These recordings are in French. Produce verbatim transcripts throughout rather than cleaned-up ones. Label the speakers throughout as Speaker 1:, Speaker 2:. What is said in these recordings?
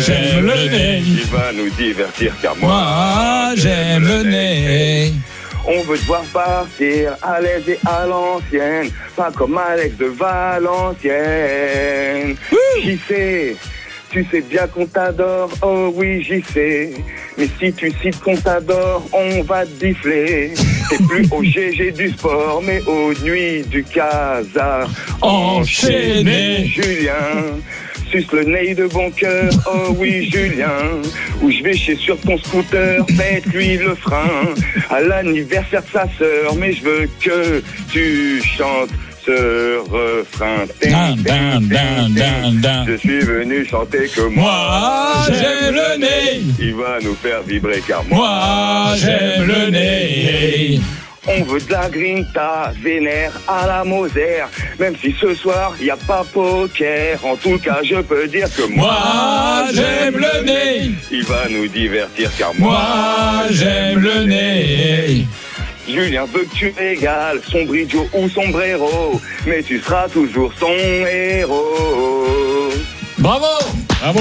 Speaker 1: j'aime le nez.
Speaker 2: Il va nous divertir car moi,
Speaker 1: Moi, j'aime le nez.
Speaker 2: On veut te voir partir à l'aise et à l'ancienne, pas comme Alex de Valenciennes. J'y sais, tu sais bien qu'on t'adore, oh oui j'y sais. Mais si tu cites qu'on t'adore, on va te bifler. T'es plus au G G du sport, mais aux nuits du Casar.
Speaker 1: Enchaîné.
Speaker 2: Julien, suce le nez de bon cœur, oh oui Julien. Où je vais chez sur ton scooter, pète-lui le frein. À l'anniversaire de sa sœur, mais je veux que tu chantes ce refrain.
Speaker 1: Dan, dan, dan, dan, dan.
Speaker 2: Je suis venu chanter que moi,
Speaker 1: Moi, j'aime le nez.
Speaker 2: il va nous faire vibrer car moi,
Speaker 1: Moi, j'aime le nez.
Speaker 2: on veut de la grinta, vénère à la Moselle. Même si ce soir, y a pas poker. En tout cas, je peux dire que moi,
Speaker 1: Moi, j'aime le nez.
Speaker 2: il va nous divertir car moi,
Speaker 1: Moi, j'aime le nez.
Speaker 2: Julien veut que tu régales son bridjo ou sombrero. Mais tu seras toujours son héros.
Speaker 1: Bravo.
Speaker 3: Bravo.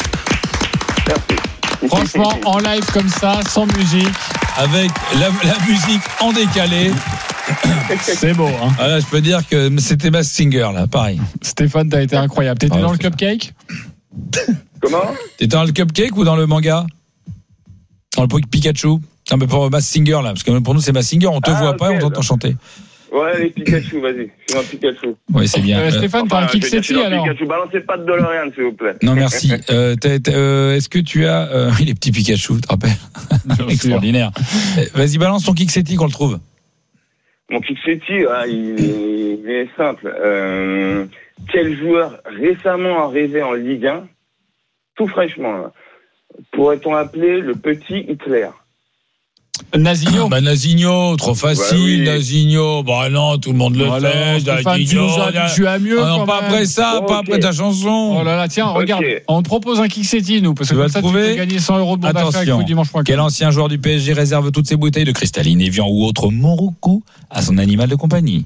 Speaker 2: Merci.
Speaker 3: Franchement, en live comme ça, sans musique,
Speaker 1: Avec la, la musique en décalé.
Speaker 3: c'est beau. Hein.
Speaker 1: Ah là, je peux dire que c'était Masked Singer, là, pareil.
Speaker 3: Stéphane, t'as été incroyable. T'étais
Speaker 1: Ah,
Speaker 3: dans le
Speaker 1: c'est ça.
Speaker 3: cupcake ?
Speaker 2: Comment?
Speaker 1: T'étais dans le cupcake ou dans le manga? Dans le Pikachu? Non, mais pour Masked Singer, là, parce que pour nous, c'est Masked Singer, on te
Speaker 2: Ah,
Speaker 1: voit
Speaker 2: ok,
Speaker 1: pas, on t'entend
Speaker 2: là.
Speaker 1: chanter.
Speaker 2: Ouais, les Pikachu, vas-y. Je suis dans Pikachu.
Speaker 1: Oui, c'est bien.
Speaker 3: Euh,
Speaker 1: Euh,
Speaker 3: Stéphane, t'as un
Speaker 2: Enfin, je veux dire, je suis
Speaker 3: kick-setti
Speaker 2: dans
Speaker 3: alors ?
Speaker 2: Pikachu, balancez pas de DeLorean, s'il vous plaît.
Speaker 1: non, merci. Euh, t'as- t'as- euh, est-ce que tu as... Euh, les petits Pikachu, tu te rappelles? Extraordinaire. Euh, Vas-y, balance ton Kick-Setti qu'on le trouve.
Speaker 2: Mon Kick-Setti, ah, il, il est simple. Euh, quel joueur récemment arrivé en Ligue un, tout fraîchement, là, pourrait-on appeler le petit Hitler?
Speaker 3: Nasigno.
Speaker 1: Bah, Nasigno, trop facile,
Speaker 2: Bah oui.
Speaker 1: Nasigno. Bah non, tout le monde le
Speaker 3: Voilà,
Speaker 1: fait.
Speaker 3: Stéphane, tu
Speaker 1: Nasigno,
Speaker 3: nous as habitués à mieux.
Speaker 1: Ah non,
Speaker 3: quand
Speaker 1: pas
Speaker 3: même.
Speaker 1: après ça,
Speaker 2: Ok.
Speaker 1: pas après ta chanson.
Speaker 3: Oh là là, tiens,
Speaker 2: Ok.
Speaker 3: regarde, on te propose un kick-setti, nous, parce que
Speaker 1: Tu vas
Speaker 3: comme
Speaker 1: le
Speaker 3: ça,
Speaker 1: trouver.
Speaker 3: tu peux gagner cent euros de bon d'achat avec
Speaker 1: Attention,
Speaker 3: footdimanche point com.
Speaker 1: quel ancien joueur du P S G réserve toutes ses bouteilles de cristalline, Evian ou autre Morocco à son animal de compagnie?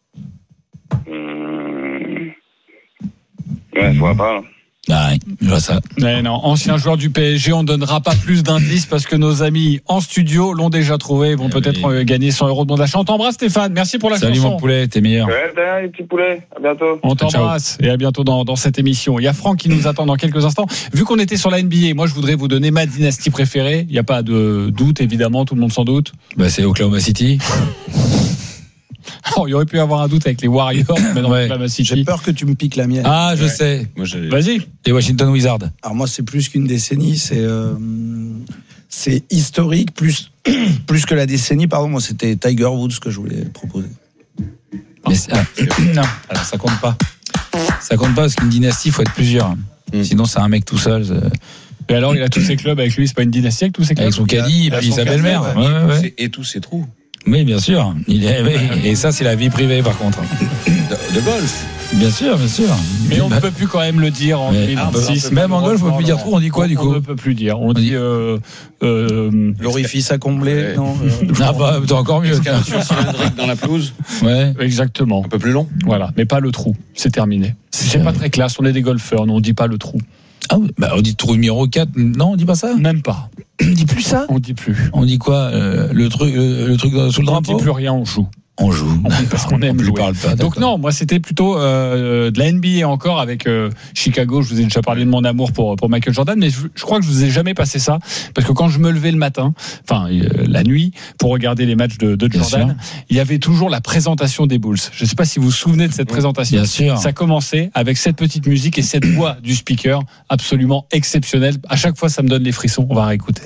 Speaker 2: Hum... Ouais, je vois pas.
Speaker 1: Ah, ouais, je vois ça.
Speaker 3: Mais non, ancien joueur du P S G, on donnera pas plus d'indices parce que nos amis en studio l'ont déjà trouvé, vont
Speaker 1: Eh
Speaker 3: peut-être
Speaker 1: oui.
Speaker 3: euh, gagner cent euros de bon d'achat. On t'embrasse Stéphane, merci pour la
Speaker 1: Salut
Speaker 3: chanson.
Speaker 1: mon poulet, t'es meilleur.
Speaker 2: Ouais, ben, les petits poulets, à bientôt.
Speaker 3: On
Speaker 1: Ciao,
Speaker 3: t'embrasse et à bientôt dans, dans cette émission. Il y a Franck qui nous attend dans quelques instants. Vu qu'on était sur la N B A, moi je voudrais vous donner ma dynastie préférée. Il n'y a pas de doute, évidemment, tout le monde s'en doute.
Speaker 1: Bah, c'est Oklahoma City.
Speaker 3: Oh, il y aurait pu y avoir un doute avec les Warriors, mais non,
Speaker 1: Ouais.
Speaker 3: Oklahoma
Speaker 4: J'ai
Speaker 3: City.
Speaker 4: peur que tu me piques la mienne.
Speaker 1: Ah, je
Speaker 5: Ouais.
Speaker 1: sais.
Speaker 5: Moi, j'ai...
Speaker 3: Vas-y.
Speaker 1: Les Washington Wizards.
Speaker 4: Alors moi, c'est plus qu'une décennie, c'est euh, c'est historique, plus plus que la décennie. Pardon, moi, c'était Tiger Woods que je voulais proposer.
Speaker 1: Mais c'est- ah, non, alors ça compte pas. Ça compte pas parce qu'une dynastie, il faut être plusieurs.
Speaker 5: Mm.
Speaker 1: Sinon, c'est un mec tout seul. c'est-
Speaker 3: Et alors, il a tous ses clubs avec lui, c'est pas une dynastie avec tous ses clubs.
Speaker 1: Avec son caddie, il a mis sa belle-mère.
Speaker 4: ouais.
Speaker 1: Ouais, ouais, ouais.
Speaker 5: C'est- Et tous ces trous.
Speaker 1: Oui, bien sûr. Il est, oui. Et ça, c'est la vie privée, par contre.
Speaker 5: De, de golf.
Speaker 1: Bien sûr, bien sûr.
Speaker 3: Mais on ne
Speaker 1: Bah,
Speaker 3: peut plus quand même le dire en
Speaker 1: mais
Speaker 3: deux mille
Speaker 1: on peut-
Speaker 3: vingt-six.
Speaker 1: même en golf, on peut plus dire
Speaker 3: Non,
Speaker 1: trop. On dit quoi, du
Speaker 3: on
Speaker 1: coup?
Speaker 3: ne peut plus dire. On
Speaker 1: On
Speaker 3: dit.
Speaker 1: dit-
Speaker 3: Euh, euh,
Speaker 4: L'orifice à combler,
Speaker 5: Ouais.
Speaker 4: non euh,
Speaker 1: Ah bah, t'as encore mieux.
Speaker 5: Excavation cylindrique dans la pelouse.
Speaker 1: Ouais.
Speaker 3: exactement.
Speaker 5: Un peu plus long.
Speaker 3: Voilà, mais pas le trou. C'est terminé. C'est pas très classe. On est des golfeurs, nous on dit pas le trou.
Speaker 1: Ah, oui, bah, on dit trou numéro quatre. Non, on dit pas ça.
Speaker 3: Même pas.
Speaker 1: On dit plus ça.
Speaker 3: On dit plus.
Speaker 1: On dit quoi? euh, Le truc, le, le truc sous le
Speaker 3: On
Speaker 1: drapeau?
Speaker 3: dit plus rien. On joue.
Speaker 1: On joue.
Speaker 3: Parce qu'on aime
Speaker 1: on
Speaker 3: jouer.
Speaker 1: parle pas.
Speaker 3: Donc
Speaker 1: d'accord.
Speaker 3: non, moi c'était plutôt euh, de la N B A encore avec euh, Chicago. Je vous ai déjà parlé de mon amour pour pour Michael Jordan, mais je, je crois que je vous ai jamais passé ça parce que quand je me levais le matin, enfin euh, la nuit, pour regarder les matchs de, de
Speaker 1: Bien
Speaker 3: Jordan, il y avait toujours la présentation des Bulls. Je ne sais pas si vous vous souvenez de cette présentation.
Speaker 1: Bien sûr.
Speaker 3: Ça commençait avec cette petite musique et cette voix du speaker absolument exceptionnelle. À chaque fois, ça me donne les frissons. On va réécouter.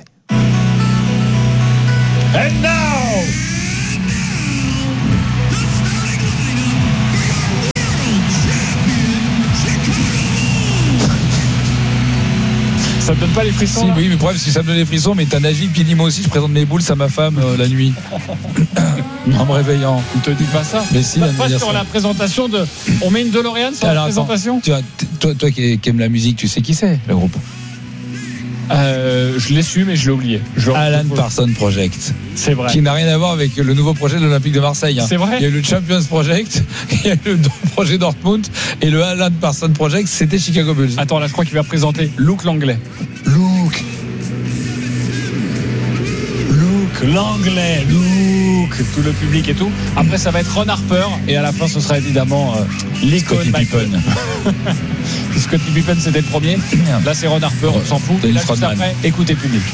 Speaker 3: And now. Ça te donne pas les frissons
Speaker 1: Si,
Speaker 3: là
Speaker 1: oui, mais le problème, c'est que ça me donne des frissons, mais t'as Najib qui dit moi aussi, je présente mes boules à ma femme euh, la nuit. En me réveillant.
Speaker 3: On te dit pas ça.
Speaker 1: Mais si,
Speaker 3: Pas,
Speaker 1: elle me
Speaker 3: pas
Speaker 1: dit
Speaker 3: sur
Speaker 1: ça.
Speaker 3: la présentation de. On met une DeLorean sur
Speaker 1: Alors,
Speaker 3: la
Speaker 1: attends.
Speaker 3: présentation.
Speaker 1: Tu vois, t- toi, toi qui, qui aime la musique, tu sais qui c'est, le groupe?
Speaker 3: Euh, je l'ai su, mais je l'ai oublié. Je le
Speaker 1: Alan
Speaker 3: retrouve.
Speaker 1: Parsons Project.
Speaker 3: C'est vrai.
Speaker 1: Qui n'a rien à voir avec le nouveau projet de l'Olympique de Marseille. Hein.
Speaker 3: C'est vrai.
Speaker 1: Il y a eu le Champions Project, il y a eu le projet Dortmund et le Alan Parsons Project, c'était Chicago Bulls.
Speaker 3: Attends, là, je crois qu'il va présenter Luke Langlais.
Speaker 1: Luke.
Speaker 3: Luke Langlais. Luke. Tout le public et tout. Après, ça va être Ron Harper. Et à la fin, ce sera évidemment euh, l'icône
Speaker 1: Scottie
Speaker 3: Michael.
Speaker 1: Pippen.
Speaker 3: Scottie Pippen, c'était le premier. Là, c'est Ron Harper, on s'en fout. Et
Speaker 1: Dennis
Speaker 3: là, juste
Speaker 1: Rodman.
Speaker 3: après, écoutez public.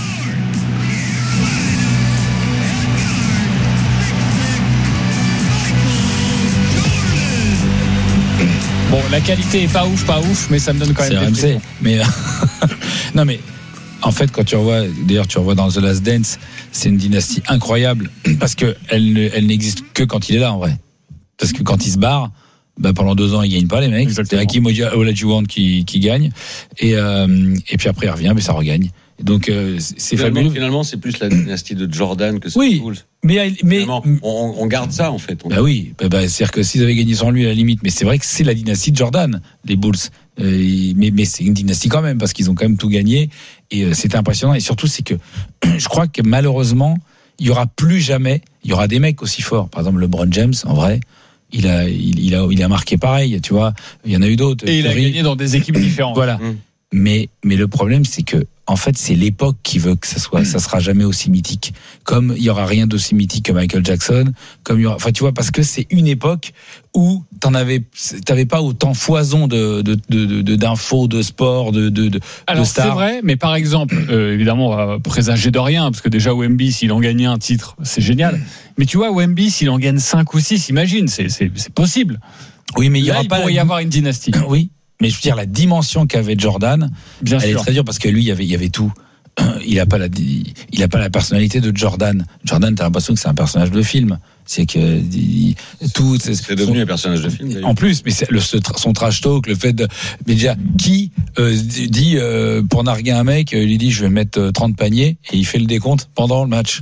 Speaker 3: Bon, la qualité est pas ouf, pas ouf, mais ça me donne quand même
Speaker 1: C'est
Speaker 3: des
Speaker 1: R M C.
Speaker 3: frissons.
Speaker 1: Mais non, mais en fait, quand tu revois, d'ailleurs, tu revois dans The Last Dance, c'est une dynastie incroyable parce que elle, ne- elle n'existe que quand il est là, en vrai. Parce que quand il se barre, bah, pendant deux ans, ils gagnent pas, les mecs.
Speaker 3: Exactement.
Speaker 1: C'est Hakeem Olajuwon qui, qui gagne. Et, euh, et puis après, il revient, mais ça regagne. Donc, euh, c'est c'est
Speaker 5: Finalement,
Speaker 1: fabuleux.
Speaker 5: finalement, c'est plus la dynastie de Jordan que c'est
Speaker 1: Oui.
Speaker 5: les Bulls.
Speaker 1: Mais, mais,
Speaker 5: Finalement, on, on garde ça en fait. On-
Speaker 1: bah oui, bah, bah, c'est-à-dire que s'ils avaient gagné sans lui à la limite, mais c'est vrai que c'est la dynastie de Jordan, les Bulls. Euh, mais mais c'est une dynastie quand même parce qu'ils ont quand même tout gagné et euh, c'était impressionnant. Et surtout, c'est que je crois que malheureusement, il y aura plus jamais, il y aura des mecs aussi forts. Par exemple, LeBron James, en vrai, il a il, il a il a marqué pareil, tu vois. Il y en a eu d'autres.
Speaker 3: Et il a
Speaker 1: Curry.
Speaker 3: gagné dans des équipes différentes.
Speaker 1: Voilà.
Speaker 5: Mmh.
Speaker 1: Mais, mais le problème, c'est que, en fait, c'est l'époque qui veut que ça soit, ça sera jamais aussi mythique. Comme il y aura rien d'aussi mythique que Michael Jackson, comme il y aura, enfin, tu vois, parce que c'est une époque où t'en avais, t'avais pas autant foison de, de, de, de, d'infos, de sport, de, de, de,
Speaker 3: Alors
Speaker 1: de
Speaker 3: c'est
Speaker 1: stars.
Speaker 3: vrai, mais par exemple, euh, évidemment, on va présager de rien, parce que déjà Wemby, s'il en gagnait un titre, c'est génial. Mais tu vois, Wemby, s'il en gagne cinq ou six, imagine, c'est, c'est, c'est possible.
Speaker 1: Oui, mais il y
Speaker 3: Là,
Speaker 1: aura
Speaker 3: il
Speaker 1: pas
Speaker 3: pourrait
Speaker 1: la-
Speaker 3: y avoir une dynastie.
Speaker 1: Oui. Mais je veux dire, la dimension qu'avait Jordan,
Speaker 3: Bien
Speaker 1: elle
Speaker 3: sûr.
Speaker 1: est très dure parce que lui, il y avait, il y avait tout. Il a pas la, il a pas la personnalité de Jordan. Jordan, t'as l'impression que c'est un personnage de film. C'est que il- tout, c'est,
Speaker 5: C'est devenu un personnage de film. d'ailleurs.
Speaker 1: En plus, mais c'est le, ce tra- son trash talk, le fait de, mais déjà, qui euh, dit euh, pour narguer un mec, euh, il lui dit je vais mettre euh, trente paniers et il fait le décompte pendant le match.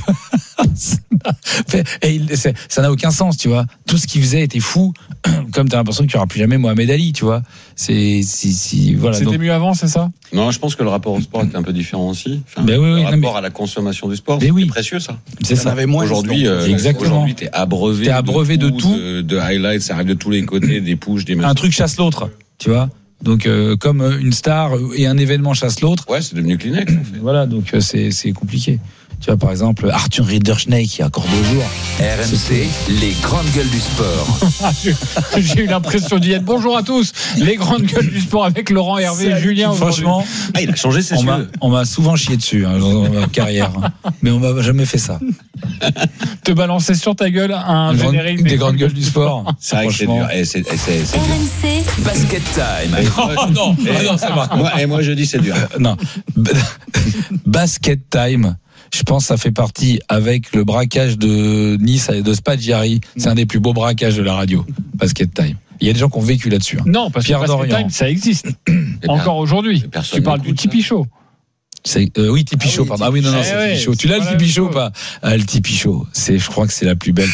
Speaker 1: Et il, c'est- ça n'a aucun sens, tu vois. Tout ce qu'il faisait était fou. Comme t'as l'impression qu'il n'y aura plus jamais Mohamed Ali, tu vois. C'est, si, si, voilà.
Speaker 3: C'était
Speaker 1: Donc,
Speaker 3: mieux avant, c'est ça?
Speaker 5: Non, je pense que le rapport au sport était un peu différent aussi. Enfin,
Speaker 1: Ben oui, oui,
Speaker 5: le
Speaker 1: non,
Speaker 5: rapport
Speaker 1: mais-
Speaker 5: à la consommation du sport,
Speaker 1: Mais
Speaker 5: c'est
Speaker 1: oui.
Speaker 5: précieux ça.
Speaker 1: c'est
Speaker 4: Il y en
Speaker 1: ça.
Speaker 4: avait moins.
Speaker 5: Aujourd'hui,
Speaker 4: justement.
Speaker 5: euh,
Speaker 1: Exactement.
Speaker 5: aujourd'hui, t'es abreuvé,
Speaker 1: T'es abreuvé de tout.
Speaker 5: de, de highlights, ça arrive de tous les côtés, des pushes, des
Speaker 1: Un
Speaker 5: machins.
Speaker 1: truc chasse l'autre, tu vois. Donc, euh, comme euh, une star et un événement chasse l'autre.
Speaker 5: Ouais, c'est devenu Kleenex. En fait.
Speaker 1: Voilà, donc euh, c'est, c'est compliqué. Tu vois, par exemple, Arthur Ridderschneck, il y a encore deux jours.
Speaker 6: R M C, les grandes gueules du sport.
Speaker 3: Ah, j'ai, j'ai eu l'impression d'y être. Bonjour à tous, les grandes gueules du sport avec Laurent, Hervé et Julien. aujourd'hui.
Speaker 1: Franchement,
Speaker 5: Ah, il a changé ses
Speaker 1: on m'a,
Speaker 5: yeux.
Speaker 1: on m'a souvent chié dessus hein, dans ma carrière. hein. Mais on m'a jamais fait ça.
Speaker 3: Te balancer sur ta gueule un
Speaker 1: Une grande-
Speaker 3: générique
Speaker 1: des grandes gueules du sport.
Speaker 5: C'est vrai que c'est
Speaker 1: Franchement.
Speaker 5: dur. Et c'est, et c'est, c'est
Speaker 7: R
Speaker 5: dur.
Speaker 7: M C,
Speaker 6: Basket time.
Speaker 1: Oh non, ah non, ça marche.
Speaker 5: Moi, et moi, je dis c'est dur.
Speaker 1: Euh, non. Basket time. Je pense que ça fait partie avec le braquage de Nice et de Spaggiari. C'est un des plus beaux braquages de la radio. Basket time. Il y a des gens qui ont vécu là-dessus. hein.
Speaker 3: Non, parce
Speaker 1: Pierre
Speaker 3: que Basket
Speaker 1: Dorian.
Speaker 3: Time, ça existe.
Speaker 5: Et
Speaker 3: Encore aujourd'hui.
Speaker 5: personne
Speaker 3: Tu parles du
Speaker 5: n'écoute ça.
Speaker 3: Tipeee Show.
Speaker 1: C'est, euh, oui, Tipeee
Speaker 4: Ah
Speaker 1: Show,
Speaker 4: oui,
Speaker 1: pardon. Ah oui, non, non,
Speaker 3: Eh
Speaker 1: c'est
Speaker 3: ouais,
Speaker 1: Tipeee Show. Tu l'as
Speaker 3: c'est
Speaker 1: le
Speaker 3: pas la
Speaker 1: Tipeee
Speaker 3: même
Speaker 1: Show ou
Speaker 3: chose.
Speaker 1: pas? Ah, le Tipeee Show. C'est, je crois que c'est la plus belle.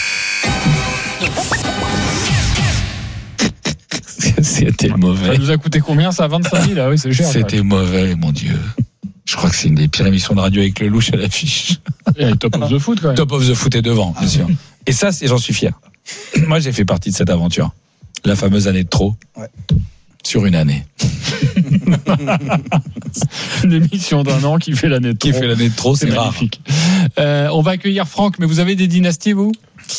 Speaker 1: C'était
Speaker 3: Ça
Speaker 1: mauvais.
Speaker 3: nous a coûté combien ça? vingt-cinq mille? Ah oui, c'est cher.
Speaker 1: C'était mauvais, mon Dieu. Je crois que c'est une des pires émissions de radio avec le louche à l'affiche.
Speaker 3: Et Top of the Foot quand même.
Speaker 1: Top of the Foot est devant, bien sûr. Et ça, c'est, j'en suis fier. Moi, j'ai fait partie de cette aventure. La fameuse année de trop.
Speaker 4: Ouais.
Speaker 1: Sur une année.
Speaker 3: Une émission d'un an qui fait l'année de
Speaker 1: Qui
Speaker 3: trop.
Speaker 1: fait l'année de trop, c'est,
Speaker 3: C'est
Speaker 1: rare.
Speaker 3: magnifique. Euh, on va accueillir Franck, mais vous avez des dynasties, vous?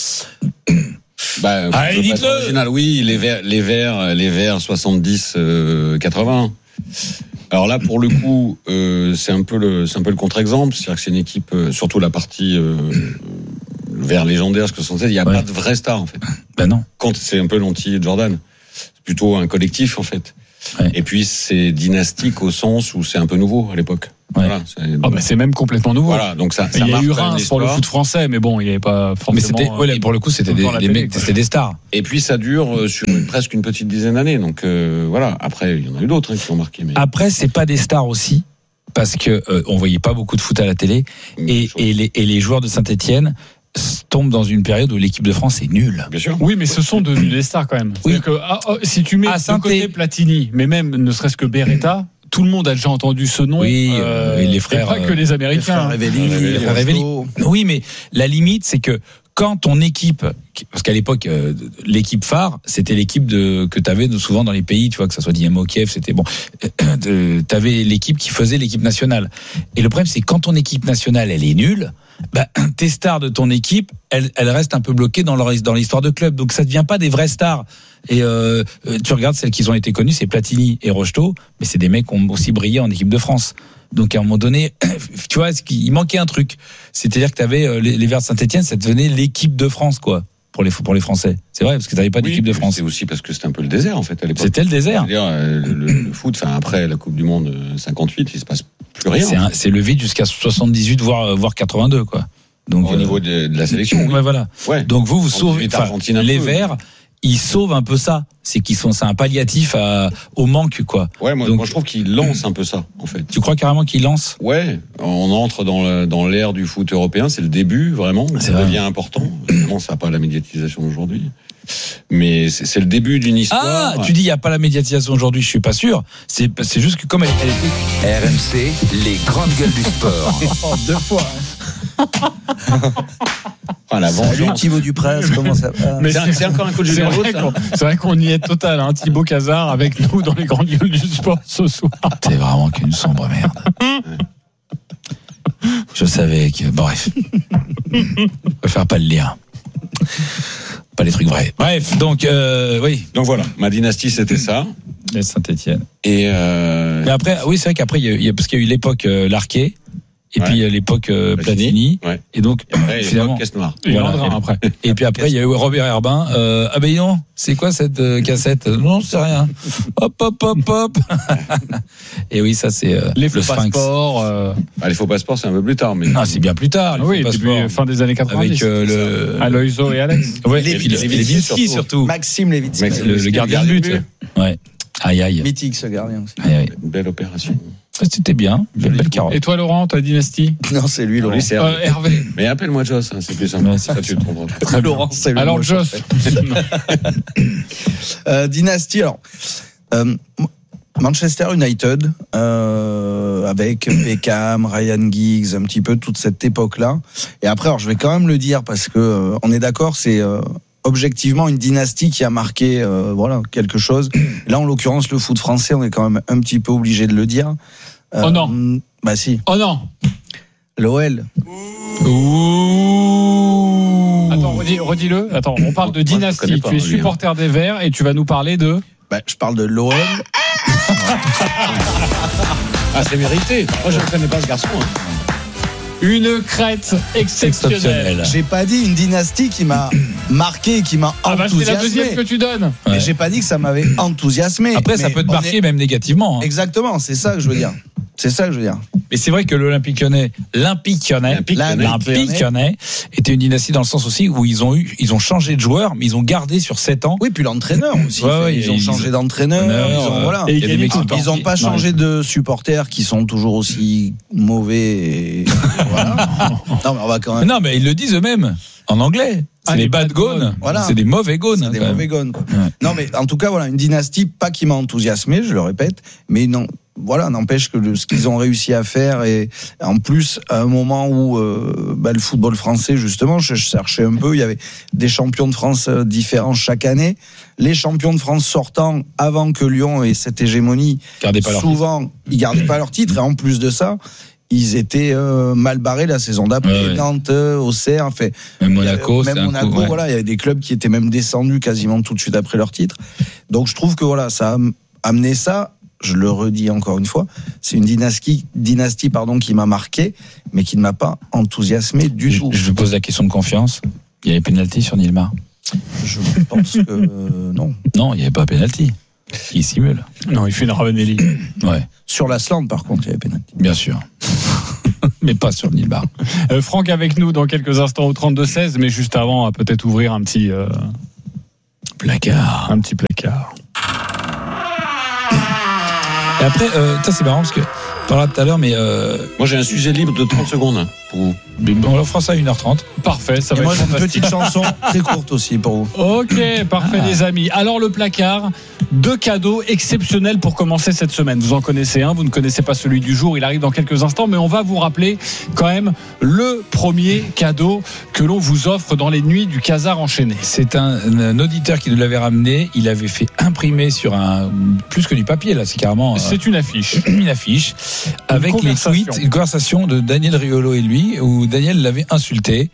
Speaker 5: Bah,
Speaker 1: Allez,
Speaker 5: faut
Speaker 1: dites-le.
Speaker 5: pas être original. Oui, les verts, les verts, les verts soixante-dix, euh, quatre-vingts. Alors là, pour le coup, euh, c'est un peu le, c'est un peu le contre-exemple. C'est-à-dire que c'est une équipe, euh, surtout la partie euh, vert légendaire, ce que soixante-seize, il n'y a
Speaker 1: Ouais.
Speaker 5: pas de vraie star en fait.
Speaker 1: Ben non.
Speaker 5: Quand c'est un peu l'anti-Jordan, c'est plutôt un collectif en fait.
Speaker 1: Ouais.
Speaker 5: Et puis c'est dynastique au sens où c'est un peu nouveau à l'époque.
Speaker 1: Ouais.
Speaker 5: Voilà, c'est,
Speaker 3: Ah bah c'est même complètement nouveau.
Speaker 5: voilà, donc ça, ça
Speaker 3: Il y a
Speaker 5: marque
Speaker 3: eu
Speaker 5: quand même
Speaker 3: Reims pour le
Speaker 5: l'histoire.
Speaker 3: foot français, mais bon, il n'y avait pas
Speaker 1: Mais
Speaker 3: forcément.
Speaker 1: c'était, ouais, là, pour le coup, c'était
Speaker 3: tout le
Speaker 1: des,
Speaker 3: temps la
Speaker 1: des
Speaker 3: télé,
Speaker 1: mecs,
Speaker 3: quoi.
Speaker 1: c'était des stars.
Speaker 5: Et puis ça dure euh, sur une- presque une petite dizaine d'années. Donc euh, voilà. Après, il y en a eu d'autres hein, qui ont marqué. Mais
Speaker 1: Après, c'est pas des stars aussi, parce que euh, on voyait pas beaucoup de foot à la télé, et, et, les, et les joueurs de Saint-Etienne tombent dans une période où l'équipe de France est nulle.
Speaker 5: bien sûr.
Speaker 3: Oui, mais ce sont devenus des stars quand même.
Speaker 1: Oui.
Speaker 3: C'est-à-dire que, ah, oh, si tu mets
Speaker 1: À
Speaker 3: de
Speaker 1: Saint-Étienne.
Speaker 3: côté Platini, mais même ne serait-ce que Beretta, tout le monde a déjà entendu ce nom.
Speaker 1: Oui, euh, et les frères,
Speaker 3: pas que les Américains.
Speaker 4: Les frères Révelli,
Speaker 1: Les
Speaker 4: les
Speaker 1: frères Révelli. Oui, mais la limite, c'est que quand ton équipe, parce qu'à l'époque, euh, l'équipe phare, c'était l'équipe de que tu avais souvent dans les pays, tu vois, que ça soit Dynamo Kiev, c'était bon. Tu avais l'équipe qui faisait l'équipe nationale. Et le problème, c'est quand ton équipe nationale, elle est nulle, bah, tes stars de ton équipe, elles, elles restent un peu bloquées dans, leur, dans l'histoire de club. Donc ça ne devient pas des vraies stars. Et euh, tu regardes celles qui ont été connues, c'est Platini et Rocheteau, mais c'est des mecs qui ont aussi brillé en équipe de France. Donc à un moment donné, tu vois, il manquait un truc. C'est-à-dire que tu avais les, les Verts de Saint-Etienne, ça devenait l'équipe de France, quoi, pour les, pour les Français. C'est vrai, parce que tu n'avais pas d'équipe
Speaker 5: oui,
Speaker 1: de France.
Speaker 5: C'est aussi parce que c'était un peu le désert, en fait, à l'époque.
Speaker 1: C'était le désert.
Speaker 5: C'est-à-dire, le, le, le foot, enfin, après la Coupe du Monde cinquante-huit, il se passe plus rien.
Speaker 1: C'est, un, c'est le vide jusqu'à soixante-dix-huit, voire, voire quatre-vingt-deux, quoi. Donc,
Speaker 5: au euh, niveau de, de la sélection.
Speaker 1: Ouais,
Speaker 5: oui.
Speaker 1: voilà.
Speaker 5: Ouais.
Speaker 1: Donc vous, vous sauvez, les
Speaker 5: peu,
Speaker 1: Verts,
Speaker 5: oui.
Speaker 1: ils sauvent un peu ça. C'est qu'ils sont, c'est un palliatif à, au manque, quoi.
Speaker 5: Ouais, moi,
Speaker 1: Donc,
Speaker 5: moi je trouve qu'ils lancent un peu ça, en fait.
Speaker 1: Tu crois carrément qu'ils lancent?
Speaker 5: Ouais, on entre dans, le, dans l'ère du foot européen, c'est le début, vraiment.
Speaker 1: C'est
Speaker 5: ça
Speaker 1: vrai.
Speaker 5: devient important. Évidemment, ça n'a pas la médiatisation d'aujourd'hui. Mais c'est, c'est le début d'une histoire.
Speaker 1: Ah, tu dis il n'y a pas la médiatisation aujourd'hui, je suis pas sûr. C'est, c'est juste que comme elle, elle était...
Speaker 6: R M C, les grandes gueules du sport.
Speaker 4: Oh, deux fois.
Speaker 5: Ah, la
Speaker 4: Salut
Speaker 5: vengeance.
Speaker 4: Thibaut Dupraz, comment ça va?
Speaker 3: Mais
Speaker 5: C'est, un, c'est encore un coup de
Speaker 3: C'est
Speaker 5: Julien
Speaker 3: vrai,
Speaker 5: Roth,
Speaker 3: qu'on, c'est vrai qu'on y est total, hein. Thibaut Cazard avec nous dans les grandes gueules du sport ce soir.
Speaker 1: T'es vraiment qu'une sombre merde. Je savais que... Bref. Je préfère pas le lire. Pas les trucs vrais. Bref, donc, euh, oui.
Speaker 5: Donc voilà, ma dynastie, c'était ça.
Speaker 1: La Saint-Etienne.
Speaker 5: Et euh,
Speaker 1: Mais après, oui, c'est vrai qu'après, il y a, il y a- parce qu'il y a eu l'époque euh, Larquet, et
Speaker 5: Ouais.
Speaker 1: puis euh, l'époque euh, Platini,
Speaker 5: ouais.
Speaker 1: et donc,
Speaker 5: Et après,
Speaker 1: finalement...
Speaker 5: Caisse Noire.
Speaker 3: Et
Speaker 1: Voilà.
Speaker 3: Landrin, après.
Speaker 1: Et puis après, il y a eu Robert Herbin. Euh, ah ben non, c'est quoi cette euh, cassette? Non, c'est rien. Hop, hop, hop, hop. Et oui, ça c'est euh,
Speaker 3: Les
Speaker 1: le
Speaker 3: faux
Speaker 1: Sphinx.
Speaker 3: passeports. Euh...
Speaker 5: Ah, les faux passeports, c'est un peu plus tard. Mais
Speaker 1: Non, c'est bien plus tard.
Speaker 3: Ah
Speaker 1: les
Speaker 3: oui,
Speaker 1: faux
Speaker 3: depuis
Speaker 1: passeports.
Speaker 3: fin des années quatre-vingt-dix.
Speaker 1: Avec euh, le.
Speaker 3: Aloïso et Alex.
Speaker 1: Ouais,
Speaker 4: Les
Speaker 1: et puis le-
Speaker 5: Levitsky,
Speaker 1: Levitsky,
Speaker 5: surtout.
Speaker 1: surtout.
Speaker 4: Maxime Levitsky.
Speaker 5: Maxime
Speaker 1: Le, le
Speaker 5: Levitsky,
Speaker 1: gardien de but. Ouais. Aïe, aïe.
Speaker 4: Mythique ce gardien aussi.
Speaker 1: Aïe, aïe.
Speaker 5: Une belle opération.
Speaker 1: Ça, c'était bien. Belle, belle carotte.
Speaker 3: Et toi, Laurent, ta dynastie?
Speaker 4: Non, c'est lui, Laurent.
Speaker 5: Lui, c'est
Speaker 3: Euh,
Speaker 5: Hervé.
Speaker 3: Hervé.
Speaker 5: Mais appelle-moi Joss, hein, c'est plus simple.
Speaker 1: Ouais,
Speaker 5: ça,
Speaker 1: c'est
Speaker 5: tu te comprends.
Speaker 1: Très bien.
Speaker 4: Laurent, c'est le
Speaker 3: Alors,
Speaker 4: moche, en
Speaker 3: Joss.
Speaker 4: fait. Euh, dynastie, alors. Euh, Manchester United, euh, avec Beckham, Ryan Giggs, un petit peu toute cette époque-là. Et après, alors, je vais quand même le dire parce que euh, on est d'accord, c'est euh, objectivement une dynastie qui a marqué, euh, voilà, quelque chose. Là, en l'occurrence, le foot français, on est quand même un petit peu obligé de le dire. Euh,
Speaker 3: Oh non.
Speaker 4: Bah si,
Speaker 3: Oh non.
Speaker 4: l'O L.
Speaker 1: Ouh.
Speaker 3: Attends, redis, redis-le. Attends, on parle de
Speaker 5: Moi, je connais
Speaker 3: dynastie.
Speaker 5: pas,
Speaker 3: Tu es
Speaker 5: lui, hein.
Speaker 3: supporter des Verts et tu vas nous parler de.
Speaker 4: Bah, je parle de l'O L.
Speaker 5: Ah, c'est mérité. Moi, je ne connais pas ce garçon. Hein.
Speaker 3: Une crête exceptionnelle.
Speaker 1: Exceptionnel.
Speaker 4: J'ai pas dit une dynastie qui m'a marqué, qui m'a
Speaker 3: Ah bah c'est la
Speaker 4: enthousiasmé.
Speaker 3: deuxième que tu donnes.
Speaker 4: Mais
Speaker 1: Ouais.
Speaker 4: j'ai pas dit que ça m'avait enthousiasmé.
Speaker 1: Après, ça
Speaker 4: Mais
Speaker 1: peut te
Speaker 4: on
Speaker 1: marquer
Speaker 4: est-
Speaker 1: même négativement. hein.
Speaker 4: Exactement, c'est ça que je veux dire. C'est ça que je veux dire.
Speaker 1: Mais c'est vrai que l'Olympique Lyonnais, l'Olympique Lyonnais,
Speaker 5: Olympique Lyonnais.
Speaker 1: l'Olympique Lyonnais était une dynastie dans le sens aussi où ils ont eu, ils ont changé de joueur, mais ils ont gardé sur sept ans.
Speaker 4: Oui, puis l'entraîneur aussi.
Speaker 1: Ouais,
Speaker 4: Fait,
Speaker 1: ouais,
Speaker 4: ils ont
Speaker 1: ils-
Speaker 4: changé d'entraîneur.
Speaker 1: Entraîneur,
Speaker 4: Ils ont,
Speaker 1: euh,
Speaker 4: voilà.
Speaker 3: et
Speaker 1: il y a des mecs qui sont
Speaker 4: Ils n'ont
Speaker 1: partis.
Speaker 4: pas changé de supporters qui sont toujours aussi mauvais. Et... voilà. Non, mais on va quand
Speaker 1: Mais
Speaker 4: même.
Speaker 1: non, mais ils le disent eux-mêmes en anglais. C'est
Speaker 3: Ah,
Speaker 1: les
Speaker 3: les
Speaker 1: bad
Speaker 3: bad
Speaker 1: gones.
Speaker 3: gones.
Speaker 4: Voilà.
Speaker 1: C'est des mauvais gones.
Speaker 4: C'est
Speaker 1: hein,
Speaker 4: des
Speaker 1: quand même.
Speaker 4: mauvais gones, quoi.
Speaker 1: Ouais.
Speaker 4: Non, mais en tout cas, voilà, une dynastie, pas qui m'a enthousiasmé, je le répète, mais non, voilà, n'empêche que le- ce qu'ils ont réussi à faire, et en plus, à un moment où euh, bah, le football français, justement, je, je cherchais un peu, il y avait des champions de France euh, différents chaque année. Les champions de France sortant avant que Lyon ait cette hégémonie,
Speaker 1: Gardez pas leur
Speaker 4: souvent, ils gardaient pas leur titre, et en plus de ça, ils étaient euh, mal barrés la saison d'après.
Speaker 1: Ouais, ouais.
Speaker 4: Nantes, euh, Auxerre, en fait.
Speaker 1: Même Monaco,
Speaker 4: Même
Speaker 1: c'est un
Speaker 4: Monaco,
Speaker 1: coup, ouais.
Speaker 4: voilà, il y avait des clubs qui étaient même descendus quasiment tout de suite après leur titre. Donc je trouve que voilà, ça a amené ça. Je le redis encore une fois, c'est une dynastie, dynastie pardon, qui m'a marqué, mais qui ne m'a pas enthousiasmé du
Speaker 1: Je,
Speaker 4: tout.
Speaker 1: je vous pose la question de confiance. Il y avait pénalty sur Nilmar.
Speaker 4: Je pense que euh, non.
Speaker 1: Non, il n'y avait pas pénalty. Il simule.
Speaker 3: Non, il fait une Ravanelli.
Speaker 1: Ouais,
Speaker 4: Sur l'Asland, par contre, il y avait pénalty.
Speaker 1: bien sûr. Mais pas sur Nilmar.
Speaker 3: Euh, Franck avec nous dans quelques instants au trente-deux seize, mais juste avant, on va peut-être ouvrir un petit, euh,
Speaker 1: Placard.
Speaker 3: un petit placard.
Speaker 1: Et après, euh, ça c'est marrant parce que on parlait tout à l'heure, mais euh,
Speaker 5: Moi, j'ai un sujet libre de trente secondes. pour vous.
Speaker 1: On leur fera ça à une heure trente.
Speaker 3: Parfait, ça
Speaker 4: Et
Speaker 3: va
Speaker 4: moi,
Speaker 3: être
Speaker 4: j'ai une
Speaker 3: fantastique.
Speaker 4: petite chanson très courte aussi pour vous.
Speaker 3: Ok, parfait
Speaker 1: Ah.
Speaker 3: les amis. Alors le placard, deux cadeaux exceptionnels pour commencer cette semaine. Vous en connaissez un, vous ne connaissez pas celui du jour, il arrive dans quelques instants, mais on va vous rappeler quand même le premier cadeau que l'on vous offre dans les nuits du Casar enchaîné.
Speaker 1: C'est un, un auditeur qui nous l'avait ramené. Il avait fait imprimer sur un plus que du papier là, c'est carrément euh,
Speaker 3: C'est une affiche.
Speaker 1: une affiche avec les
Speaker 3: conversation.
Speaker 1: tweets, une conversation de Daniel Riolo et lui où Daniel l'avait insulté.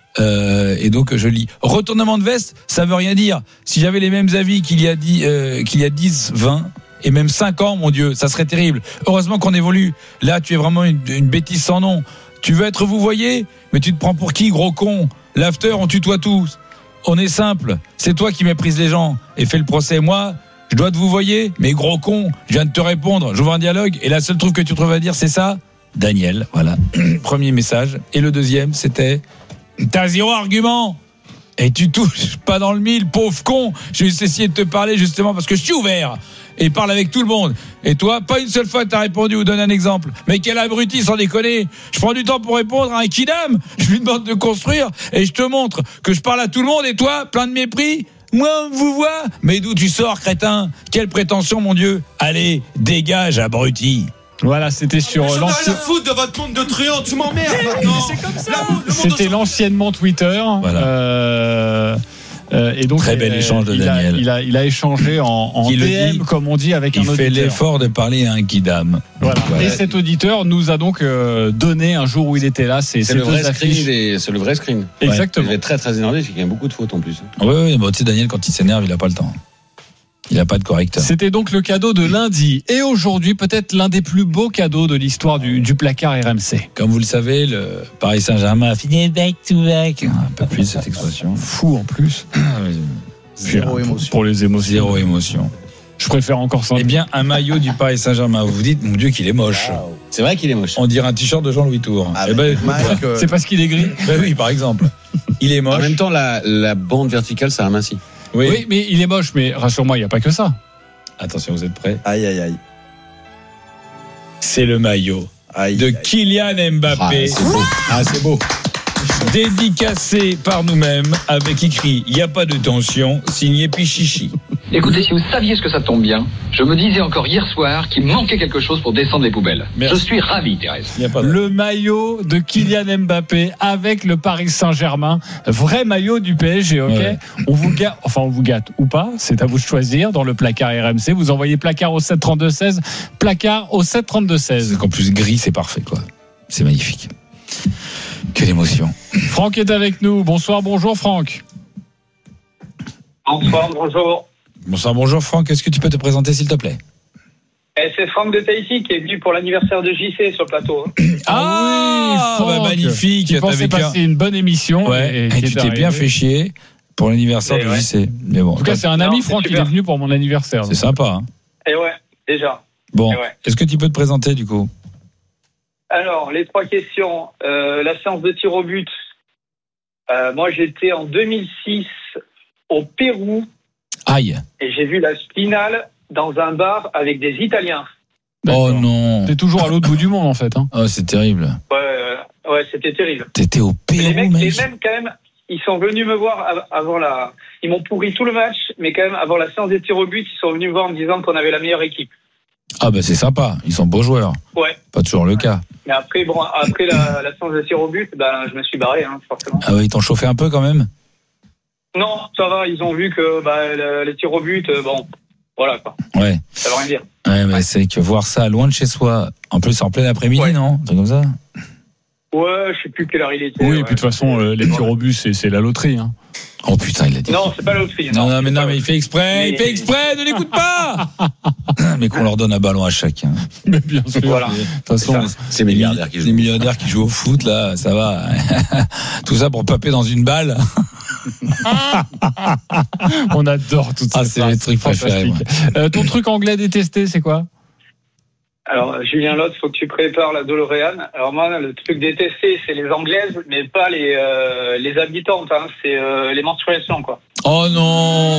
Speaker 1: Euh, et donc je lis retournement de veste, ça veut rien dire. Si j'avais les mêmes avis qu'il y a dix, euh, qu'il y a dix, vingt et même cinq ans, mon Dieu, ça serait terrible. Heureusement qu'on évolue. Là, tu es vraiment une, une bêtise sans nom. Tu veux être vous voyez, mais tu te prends pour qui, gros con? L'after, on tutoie tous. On est simple. C'est toi qui méprises les gens et fais le procès. Moi, je dois te vous voyez, mais gros con, je viens de te répondre. J'ouvre un dialogue et la seule truc que tu trouves à dire, c'est ça. Daniel, voilà. Premier message. Et le deuxième, c'était t'as zéro argument et tu touches pas dans le mille, pauvre con. Je vais essayer de te parler justement parce que je suis ouvert et parle avec tout le monde. Et toi, pas une seule fois t'as répondu ou donne un exemple. Mais quel abruti, sans déconner. Je prends du temps pour répondre à un kidam. Je lui demande de construire et je te montre que je parle à tout le monde et toi, plein de mépris. Moi, on vous voit. Mais d'où tu sors, crétin? Quelle prétention, mon Dieu. Allez, dégage, abruti.
Speaker 3: Voilà, c'était sur
Speaker 7: J'en ai rien
Speaker 3: l'ancien.
Speaker 7: à foutre de votre monde de truands, tu m'emmerdes maintenant.
Speaker 8: C'est comme ça.
Speaker 7: La- le monde
Speaker 3: C'était
Speaker 7: aujourd'hui-
Speaker 3: l'anciennement Twitter.
Speaker 1: Voilà.
Speaker 3: Euh, euh, et donc,
Speaker 1: Très bel
Speaker 3: euh,
Speaker 1: échange de
Speaker 3: il
Speaker 1: Daniel.
Speaker 3: A, il, a, il a échangé en, en
Speaker 1: Qui le
Speaker 3: D M,
Speaker 1: dit,
Speaker 3: comme on dit, avec
Speaker 1: Il
Speaker 3: un
Speaker 1: fait
Speaker 3: auditeur.
Speaker 1: l'effort de parler à un kidam.
Speaker 3: Voilà.
Speaker 1: Voilà.
Speaker 3: Et cet auditeur nous a donc euh, donné un jour où il était là. C'est
Speaker 5: C'est
Speaker 3: ces
Speaker 5: le vrai
Speaker 3: deux
Speaker 5: screen.
Speaker 3: affiches.
Speaker 5: des- C'est le vrai screen.
Speaker 3: Exactement.
Speaker 5: Il est très très énervé, c'est qu'il y a beaucoup de fautes en plus.
Speaker 1: Oui, oui, bon, tu sais, Daniel, quand il s'énerve, il a pas le temps. Il a pas de correcteur.
Speaker 3: C'était donc le cadeau de lundi. Et aujourd'hui, peut-être l'un des plus beaux cadeaux de l'histoire du, du placard R M C.
Speaker 1: Comme vous le savez, le Paris Saint-Germain a fini back to back. Un peu plus cette expression.
Speaker 3: Fou en plus.
Speaker 4: Zéro
Speaker 3: Puis,
Speaker 4: émotion.
Speaker 3: Pour les émotions.
Speaker 1: Zéro émotion.
Speaker 3: Je préfère encore ça.
Speaker 1: Eh bien, un maillot du Paris Saint-Germain. Vous vous dites, mon Dieu, qu'il est moche.
Speaker 5: C'est vrai qu'il est moche.
Speaker 1: On dirait un t-shirt de Jean-Louis Tour.
Speaker 4: Ah,
Speaker 1: eh ben,
Speaker 4: Mike, euh,
Speaker 3: C'est parce qu'il est gris.
Speaker 1: ben oui, par exemple. Il est
Speaker 5: En
Speaker 1: moche.
Speaker 5: même temps, la, la bande verticale, ça amincit.
Speaker 1: Oui.
Speaker 3: Oui, mais il est moche. Mais rassure-moi, il n'y a pas que ça.
Speaker 1: Attention, vous êtes prêts?
Speaker 4: Aïe, aïe, aïe.
Speaker 1: C'est le maillot
Speaker 4: Aïe,
Speaker 1: de
Speaker 4: aïe.
Speaker 1: Kylian Mbappé.
Speaker 5: Ah, c'est beau.
Speaker 1: Ah, c'est beau. Dédicacé par nous-mêmes avec écrit il n'y a pas de tension, signé Pichichi.
Speaker 9: Écoutez, si vous saviez ce que ça tombe bien, je me disais encore hier soir qu'il manquait quelque chose pour descendre les poubelles.
Speaker 1: Merci.
Speaker 9: Je suis ravi, Thérèse.
Speaker 1: Il n'y a pas de...
Speaker 3: Le maillot de Kylian Mbappé avec le Paris Saint-Germain, vrai maillot du P S G, ok.
Speaker 1: Ouais.
Speaker 3: On vous gâte, enfin on vous gâte ou pas, c'est à vous de choisir. Dans le placard R M C, vous envoyez placard au sept trente-deux seize, placard au sept trente-deux seize.
Speaker 1: C'est qu'en plus gris, c'est parfait, quoi. C'est magnifique. Quelle émotion.
Speaker 3: Franck est avec nous. Bonsoir, bonjour Franck.
Speaker 10: Bonsoir, bonjour.
Speaker 1: Bonsoir, bonjour Franck. Est-ce que tu peux te présenter, s'il te plaît?
Speaker 10: Et c'est Franck de Tahiti qui est venu pour l'anniversaire de J C sur le plateau.
Speaker 1: Ah,
Speaker 3: oui,
Speaker 1: bah,
Speaker 3: Franck,
Speaker 1: magnifique.
Speaker 3: Tu pensais
Speaker 1: T'avais bien-
Speaker 3: passer une bonne émission.
Speaker 1: Ouais, et,
Speaker 3: qui
Speaker 1: tu
Speaker 3: est
Speaker 1: t'es bien
Speaker 3: arrivé.
Speaker 1: fait chier pour l'anniversaire
Speaker 10: Et
Speaker 1: de
Speaker 10: ouais.
Speaker 1: J C. Mais bon,
Speaker 3: En tout cas, c'est un
Speaker 10: Non,
Speaker 3: ami,
Speaker 10: c'est
Speaker 3: Franck, il
Speaker 10: super.
Speaker 3: est venu pour mon anniversaire.
Speaker 1: c'est sympa. Hein.
Speaker 10: Et ouais, déjà.
Speaker 1: Bon,
Speaker 10: Et ouais.
Speaker 1: est-ce que tu peux te présenter, du coup?
Speaker 10: Alors, les trois questions. Euh, la séance de tir au but. Euh, moi, j'étais en deux mille six au Pérou
Speaker 1: Aïe.
Speaker 10: et j'ai vu la finale dans un bar avec des Italiens.
Speaker 1: Oh non.
Speaker 3: T'es toujours à l'autre bout du monde, en fait. Hein.
Speaker 1: Oh, c'est terrible.
Speaker 10: Ouais, euh, ouais, c'était terrible.
Speaker 1: T'étais au
Speaker 10: les
Speaker 1: Pérou,
Speaker 10: mecs,
Speaker 1: mec.
Speaker 10: les mêmes, quand même, ils sont venus me voir av- avant la. Ils m'ont pourri tout le match, mais quand même, avant la séance des tirs au but, ils sont venus me voir en me disant qu'on avait la meilleure équipe.
Speaker 1: Ah, bah c'est sympa. Ils sont beaux joueurs.
Speaker 10: Ouais.
Speaker 1: Pas toujours le cas.
Speaker 10: Mais après, bon, après la, la séance de tir au but, ben, je me suis barré, hein, forcément.
Speaker 1: Ah ouais, ils t'ont chauffé un peu quand même?
Speaker 10: Non, ça va, ils ont vu que bah, le- les tirs au but, euh, bon, voilà quoi,
Speaker 1: Ouais.
Speaker 10: ça veut rien dire.
Speaker 1: Ouais, mais c'est que voir ça loin de chez soi, en plus en plein après-midi,
Speaker 10: Ouais.
Speaker 1: non? Un truc comme ça?
Speaker 10: Ouais, je sais plus quelle heure il était.
Speaker 3: Oui,
Speaker 10: ouais.
Speaker 3: et puis de toute façon, euh, les tirs au but, c'est, c'est la loterie. Hein.
Speaker 1: Oh putain, il a dit.
Speaker 10: Non, c'est pas la loterie.
Speaker 1: Non, non, mais
Speaker 10: c'est
Speaker 1: non,
Speaker 10: pas
Speaker 1: mais il fait exprès,
Speaker 10: Mais-
Speaker 1: il fait exprès, ne l'écoute pas! Mais qu'on leur donne un ballon à chacun.
Speaker 3: Mais bien sûr.
Speaker 10: Voilà.
Speaker 3: De toute façon,
Speaker 5: C'est milliardaires qui
Speaker 1: Les
Speaker 5: jouent.
Speaker 1: milliardaires qui jouent au foot, là, ça va. Tout ça pour paper dans une balle.
Speaker 3: on adore tout ça.
Speaker 1: Ah, c'est mes trucs préférés, moi.
Speaker 3: Euh, ton truc anglais détesté, c'est quoi?
Speaker 10: Alors, Julien Lotz, faut que tu prépares la DeLorean. Alors moi, le truc détesté, c'est les Anglaises, mais pas les, euh, les habitantes, hein, c'est euh, les menstruations, quoi.
Speaker 1: Oh non!